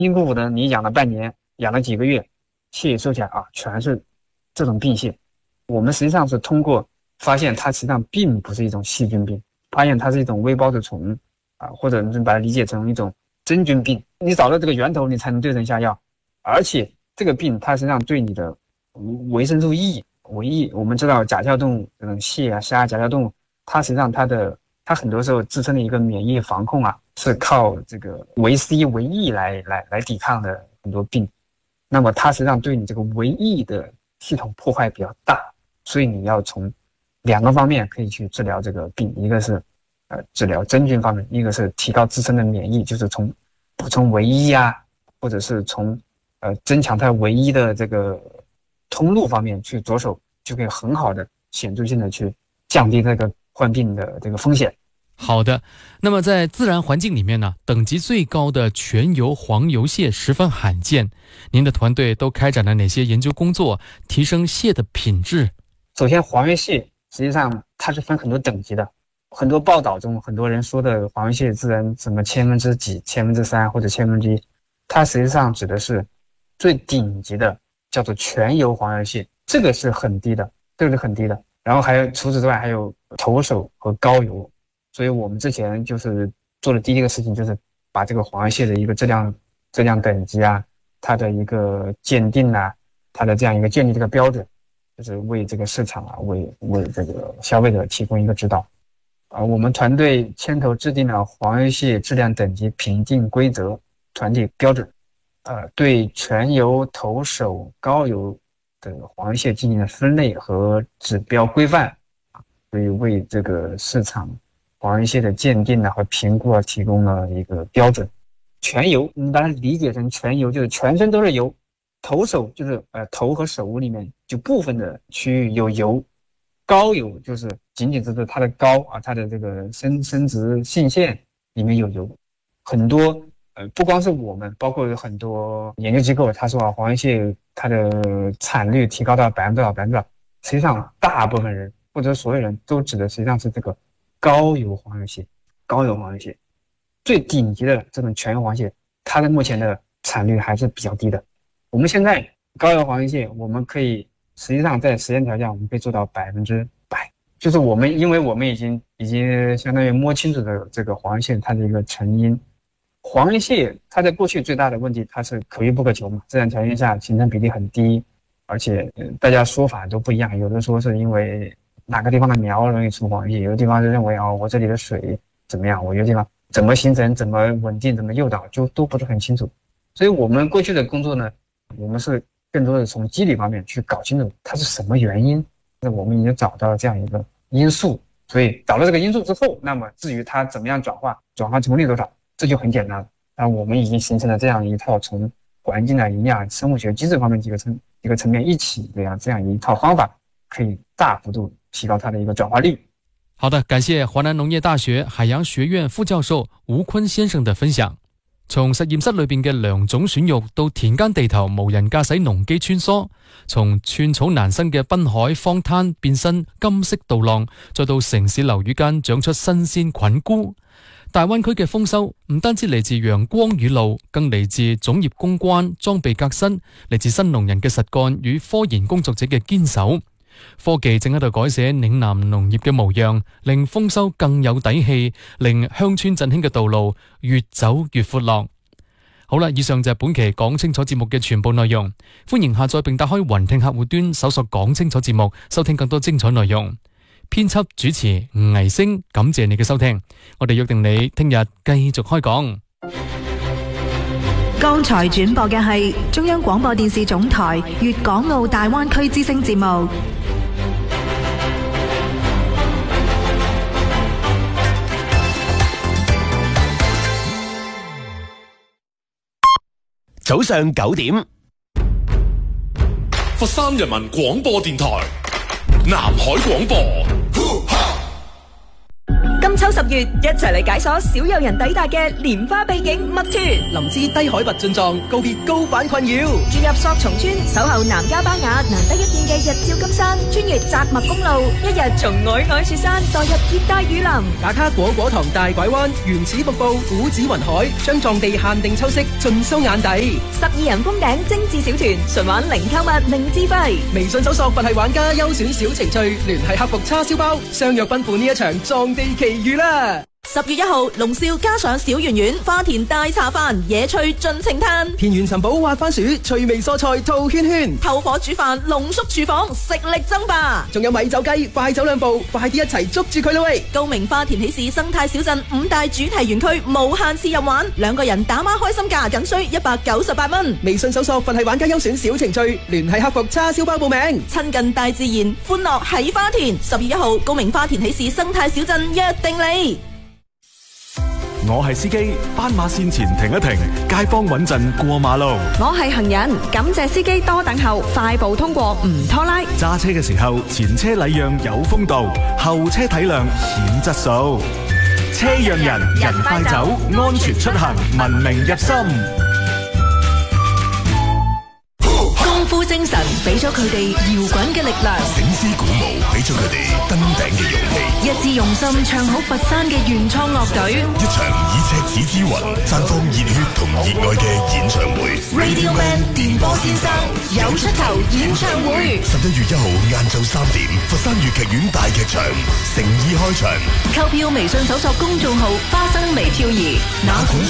硬骨呢，你养了半年，养了几个月，蟹收起来啊，全是这种病蟹。我们实际上是通过发现它实际上并不是一种细菌病，发现它是一种微孢子虫啊，或者你把它理解成一种真菌病。你找到这个源头，你才能对症下药。而且这个病它实际上对你的维生素 E， 我们知道甲壳动物这种蟹啊、虾、甲壳动物，它实际上它很多时候自身的一个免疫防控啊，是靠这个维 C 维 E 来抵抗的很多病。那么它实际上对你这个维 E 的系统破坏比较大，所以你要从2个方面可以去治疗这个病，一个是治疗真菌方面，一个是提高自身的免疫，就是从补充维 E 啊，或者是从增强它维 E 的这个通路方面去着手，就可以很好的显著性的去降低这个患病的这个风险。 好的，那么在自然环境里面呢，等级最高的全油黄油蟹十分罕见。您的团队都开展了哪些研究工作，提升蟹的品质？ 首先，黄油蟹实际上它是分很多等级的，很多报道中很多人说的黄油蟹自然什么千分之几、千分之3或者千分之1，它实际上指的是最顶级的，叫做全油黄油蟹，这个是很低的，这个是很低的。然后还有除此之外还有头手和膏油。所以我们之前就是做的第一个事情，就是把这个黄油蟹的一个质量等级啊，它的一个鉴定啊，它的这样一个建立这个标准，就是为这个市场啊，为这个消费者提供一个指导。我们团队牵头制定了黄油蟹质量等级评定规则团体标准，对全油、头手、膏油的黄油蟹进行了分类和指标规范，所以为这个市场黄油蟹的鉴定和评估提供了一个标准。全油你把它理解成全油就是全身都是油，头手就是头和手里面就部分的区域有油，膏油就是仅仅是它的膏啊，它的这个生殖性腺里面有油。很多不光是我们，包括很多研究机构，他说黄油蟹它的产率提高到多少，实际上大部分人或者所有人都指的实际上是这个膏油黄油蟹。最顶级的这种全油黄蟹，它的目前的产率还是比较低的。我们现在膏油黄油蟹，我们可以实际上在实验条件我们可以做到100%，就是因为我们已经相当于摸清楚的这个黄油蟹它的一个成因。黄油蟹它在过去最大的问题，它是可遇不可求嘛，自然条件下形成比例很低，而且大家说法都不一样，有的说是因为哪个地方的苗容易出黄油蟹，有的地方就认为我这里的水怎么样，我有的地方怎么形成、怎么稳定、怎么诱导，就都不是很清楚。所以我们过去的工作呢，我们是更多的从机理方面去搞清楚它是什么原因。那我们已经找到了这样一个因素，所以找到这个因素之后，那么至于它怎么样转化成功率多少，这就很简单了。那我们已经形成了这样一套从环境啊、营养、生物学、机制方面几个层面一起这样一套方法，可以大幅度提高它的一个转化率。 好的，感谢华南农业大学海洋学院副教授吴坤先生的分享。從實驗室裏邊嘅良種選育到田間地頭無人駕駛農機穿梭，從寸草難生嘅濱海荒灘變身金色稻浪，再到城市樓宇間長出新鮮菌菇。大灣區嘅豐收唔單止嚟自陽光雨露，更嚟自種業公關、裝備革新，嚟自新農人嘅實幹與科研工作者嘅堅守。科技正喺度改寫嶺南農業嘅模樣，令豐收更有底氣，令鄉村振興嘅道路越走越闊落。好啦，以上就係本期講清楚節目嘅全部內容。歡迎下載並打開雲聽客戶端搜索講清楚節目，收聽更多精彩內容。編輯主持倪星，感謝你嘅收聽。我哋約定你聽日繼續開講。 剛才轉播嘅係中央廣播電視總台粵港澳大灣區之聲節目。 早上9點， 佛山人民廣播電台南海廣播。 金秋10月，一齊嚟解鎖少有人抵達嘅蓮花秘境墨脱， 林芝低海拔進藏，告別高反困擾， 轉入索松村，守候南迦巴雅難得一見嘅日照金山，穿越澤墨公路，一日從皚皚雪山墮入熱帶雨林， 打卡果果塘大拐彎、原始瀑布、古寺雲海，將藏地限定秋色盡收眼底。 12人封頂精緻小團，純玩零購物零資費。 微信搜索佛系玩家優選小程序，聯繫客服叉燒包，相約奔赴呢一場藏地奇遇啦 ！10月1號，龍少加上小圓圓花田大茶飯，野趣盡情嘆， 田園尋寶滑番薯，趣味蔬菜套圈圈， 透火煮飯濃縮廚房，食力爭霸。 仲有米酒雞，快走兩步，快啲一齊捉住佢啦喂！ 高明花田喜事生態小鎮5大主題園區無限次入玩，2個人打孖開心價僅需198蚊。 微信搜索佛系玩家優選小程序，聯繫客服叉燒包報名。 親近大自然，歡樂喺花田。10月1號，高明花田喜事生態小鎮約定你。 我係司機，斑馬線前停一停，街坊穩陣過馬路。 我係行人，感謝司機多等候，快步通過唔拖拉。 揸車嘅時候，前車禮讓有風度，後車體諒顯質素。車讓人，人快走，安全出行，文明入心。 功夫精神俾咗佢哋搖滾嘅力量， 醒獅鼓舞俾咗佢哋登頂嘅勇氣， 一支用心唱好佛山嘅原創樂隊， 一場以赤子之魂綻放熱血同熱愛嘅演唱會。 Radio Man 電波先生有出頭演唱會 ，11月1號晏晝3點，佛山粵劇院大劇場誠意開場。 購票微信搜索公眾號花生微跳兒，哪管